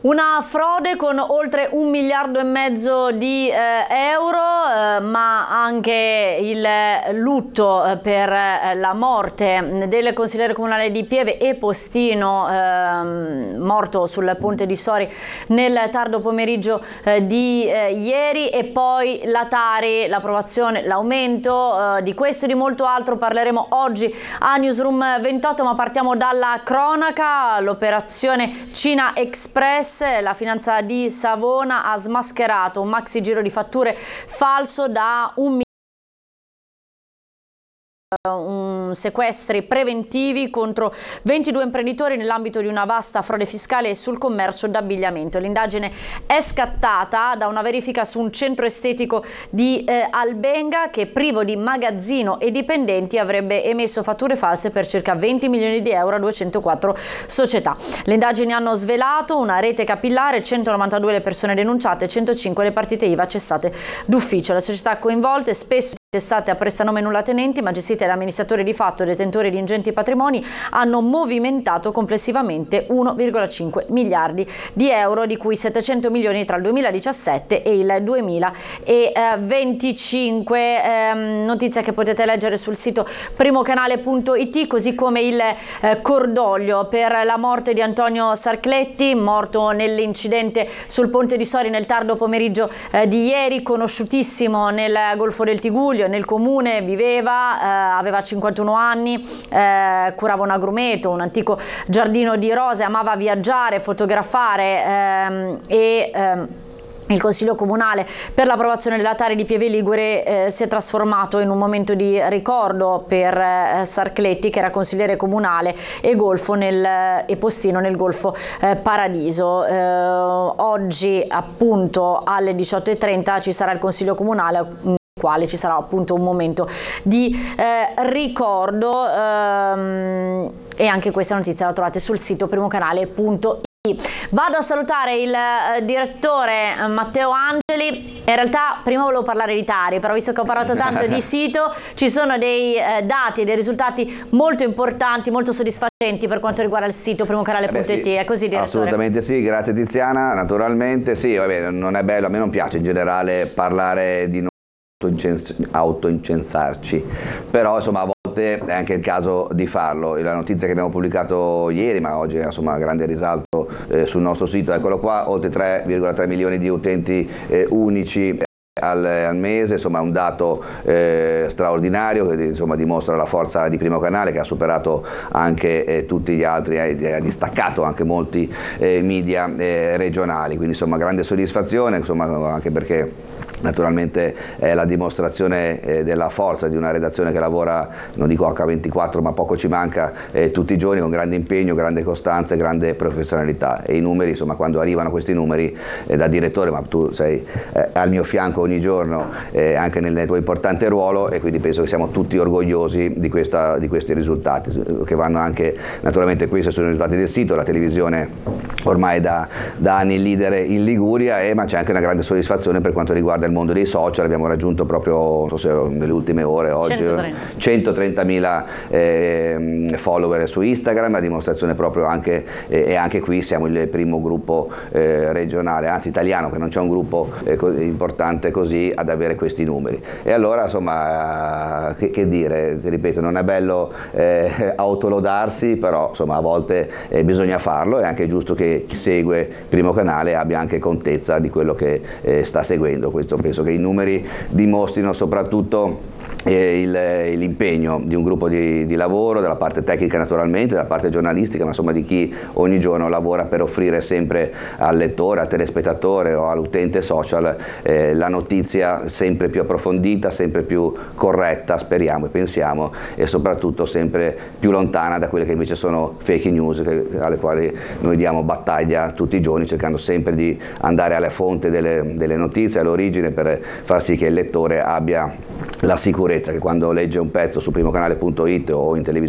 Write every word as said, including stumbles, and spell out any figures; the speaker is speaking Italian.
Una frode con oltre un miliardo e mezzo di eh, euro, eh, ma anche il lutto eh, per eh, la morte del consigliere comunale di Pieve e Postino, eh, morto sul ponte di Sori nel tardo pomeriggio eh, di eh, ieri, e poi la Tari, l'approvazione, l'aumento, eh, di questo e di molto altro parleremo oggi a Newsroom ventotto, ma partiamo dalla cronaca. L'operazione Cina Express. La finanza di Savona ha smascherato un maxi giro di fatture falso da un Un sequestri preventivi contro ventidue imprenditori nell'ambito di una vasta frode fiscale sul commercio d'abbigliamento. L'indagine è scattata da una verifica su un centro estetico di eh, Albenga che, privo di magazzino e dipendenti, avrebbe emesso fatture false per circa venti milioni di euro a duecentoquattro società. Le indagini hanno svelato una rete capillare, centonovantadue le persone denunciate, centocinque le partite I V A cessate d'ufficio. Le società coinvolte, spesso testate a prestanome nullatenenti ma gestite da amministratori di fatto e detentori di ingenti patrimoni, hanno movimentato complessivamente uno virgola cinque miliardi di euro, di cui settecento milioni tra il duemiladiciassette e il duemilaventicinque. Ehm, notizia che potete leggere sul sito primocanale punto it, così come il eh, cordoglio per la morte di Antonio Sarcletti, morto nell'incidente sul ponte di Sori nel tardo pomeriggio eh, di ieri, conosciutissimo nel Golfo del Tigullio. Nel comune viveva, eh, aveva cinquantuno anni, eh, curava un agrumeto, un antico giardino di rose, amava viaggiare, fotografare ehm, e ehm, il Consiglio Comunale per l'approvazione della Tari di Pieve Ligure eh, si è trasformato in un momento di ricordo per eh, Sarcletti, che era consigliere comunale e golfo nel, e postino nel Golfo eh, Paradiso. Eh, oggi appunto alle diciotto e trenta ci sarà il Consiglio Comunale, quale ci sarà appunto un momento di eh, ricordo, ehm, e anche questa notizia la trovate sul sito primocanale punto it. Vado a salutare il eh, direttore eh, Matteo Angeli. In realtà prima volevo parlare di Tari, però visto che ho parlato tanto di sito, ci sono dei eh, dati e dei risultati molto importanti, molto soddisfacenti per quanto riguarda il sito primocanale punto it. Sì, è così, direttore? Assolutamente sì, grazie Tiziana. Naturalmente sì, vabbè, non è bello, a me non piace in generale parlare di autoincensarci, però insomma a volte è anche il caso di farlo. La notizia che abbiamo pubblicato ieri, ma oggi insomma grande risalto eh, sul nostro sito, eccolo qua, oltre tre virgola tre milioni di utenti eh, unici Al, al mese, insomma un dato eh, straordinario che insomma dimostra la forza di Primo Canale, che ha superato anche eh, tutti gli altri, eh, ha distaccato anche molti eh, media eh, regionali, quindi insomma grande soddisfazione, insomma anche perché naturalmente è la dimostrazione eh, della forza di una redazione che lavora, non dico acca ventiquattro, ma poco ci manca, eh, tutti i giorni con grande impegno, grande costanza e grande professionalità. E i numeri, insomma, quando arrivano questi numeri eh, da direttore, ma tu sei eh, al mio fianco ogni giorno eh, anche nel tuo importante ruolo, e quindi penso che siamo tutti orgogliosi di, questa, di questi risultati, che vanno anche, naturalmente questi sono i risultati del sito, la televisione ormai da, da anni leader in Liguria, eh, ma c'è anche una grande soddisfazione per quanto riguarda il mondo dei social. Abbiamo raggiunto proprio, non so se nelle ultime ore, oggi centotrentamila eh, follower su Instagram, a dimostrazione proprio anche, eh, e anche qui siamo il primo gruppo eh, regionale, anzi italiano, che non c'è un gruppo eh, co- importante così ad avere questi numeri. E allora insomma che, che dire, ti ripeto, non è bello eh, autolodarsi, però insomma a volte eh, bisogna farlo, è anche giusto che chi segue Primo Canale abbia anche contezza di quello che eh, sta seguendo. Questo penso che i numeri dimostrino soprattutto l'impegno di un gruppo di, di lavoro, della parte tecnica naturalmente, della parte giornalistica, ma insomma di chi ogni giorno lavora per offrire sempre al lettore, al telespettatore o all'utente social eh, la notizia sempre più approfondita, sempre più corretta, speriamo e pensiamo, e soprattutto sempre più lontana da quelle che invece sono fake news, che, alle quali noi diamo battaglia tutti i giorni, cercando sempre di andare alla fonte delle, delle notizie, all'origine, per far sì che il lettore abbia la sicurezza che quando legge un pezzo su primocanale punto it o in televisione